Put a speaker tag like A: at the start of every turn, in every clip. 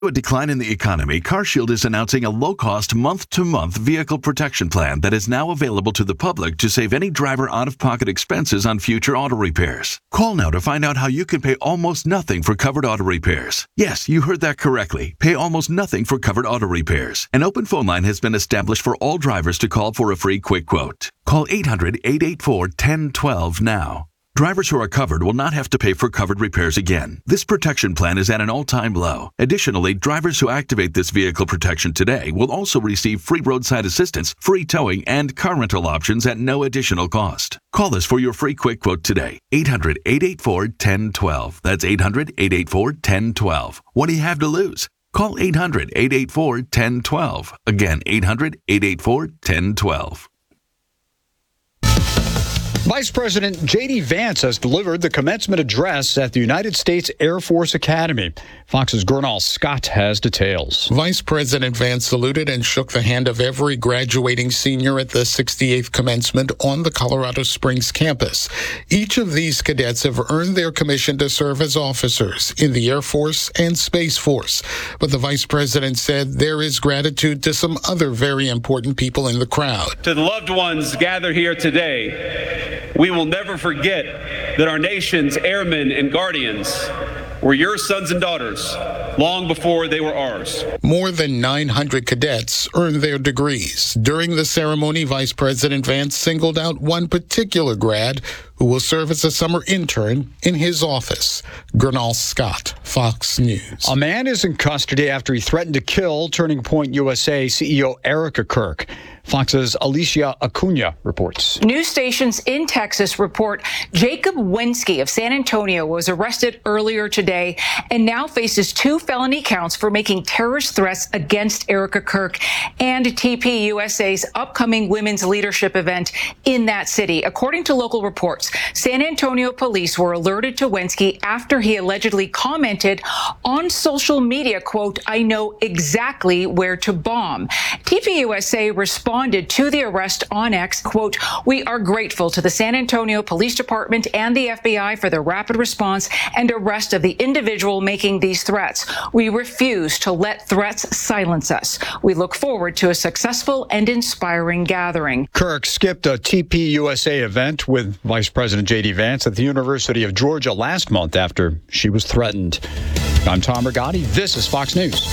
A: A decline in the economy, CarShield is announcing a low-cost month-to-month vehicle protection plan that is now available to the public to save any driver out-of-pocket expenses on future auto repairs. Call now to find out how you can pay almost nothing for covered auto repairs. Yes, you heard that correctly. Pay almost nothing for covered auto repairs. An open phone line has been established for all drivers to call for a free quick quote. Call 800-884-1012 now. Drivers who are covered will not have to pay for covered repairs again. This protection plan is at an all-time low. Additionally, drivers who activate this vehicle protection today will also receive free roadside assistance, free towing, and car rental options at no additional cost. Call us for your free quick quote today. 800-884-1012. That's 800-884-1012. What do you have to lose? Call 800-884-1012. Again, 800-884-1012.
B: Vice President J.D. Vance has delivered the commencement address at the United States Air Force Academy. Fox's Gernal Scott has details.
C: Vice President Vance saluted and shook the hand of every graduating senior at the 68th commencement on the Colorado Springs campus. Each of these cadets have earned their commission to serve as officers in the Air Force and Space Force. But the Vice President said there is gratitude to some other very important people in the crowd.
D: To the loved ones gathered here today, we will never forget that our nation's airmen and guardians were your sons and daughters long before they were ours.
C: More than 900 cadets earned their degrees. During the ceremony, Vice President Vance singled out one particular grad who will serve as a summer intern in his office. Gernal Scott, Fox News.
B: A man is in custody after he threatened to kill Turning Point USA CEO Erica Kirk. Fox's Alicia Acuna reports.
E: News stations in Texas report Jacob Wensky of San Antonio was arrested earlier today and now faces 2 felony counts for making terrorist threats against Erica Kirk and TPUSA's upcoming women's leadership event in that city. According to local reports, San Antonio police were alerted to Wensky after he allegedly commented on social media, quote, "I know exactly where to bomb." TPUSA responded to the arrest on X, quote, "We are grateful to the San Antonio Police Department and the FBI for their rapid response and arrest of the individual making these threats. We refuse to let threats silence us. We look forward to a successful and inspiring gathering."
B: Kirk skipped a TPUSA event with Vice President J.D. Vance at the University of Georgia last month after she was threatened. I'm Tom Rigotti. This is Fox News.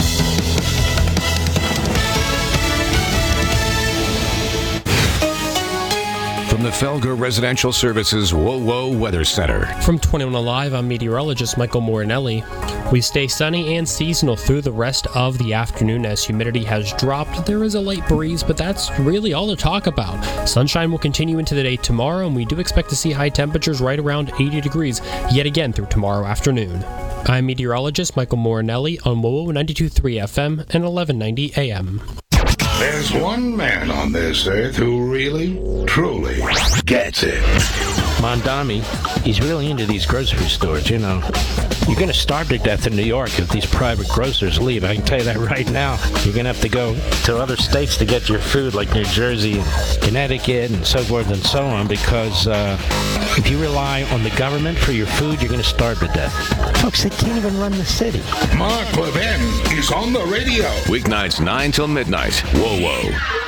F: From the Felger Residential Services WOWO Weather Center.
G: From 21 Alive, I'm meteorologist Michael Morinelli. We stay sunny and seasonal through the rest of the afternoon as humidity has dropped. There is a light breeze, but that's really all to talk about. Sunshine will continue into the day tomorrow, and we do expect to see high temperatures right around 80 degrees yet again through tomorrow afternoon. I'm meteorologist Michael Morinelli on WOWO 92.3 FM and 1190 AM.
H: There's one man on this earth who really, truly gets it.
I: Mondami, he's really into these grocery stores, you know. You're going to starve to death in New York if these private grocers leave. I can tell you that right now. You're going to have to go to other states to get your food, like New Jersey and Connecticut and so forth and so on, because if you rely on the government for your food, you're going to starve to death. Folks, they can't even run the city.
H: Mark Levin is on the radio.
F: Weeknights 9 till midnight. WOWO.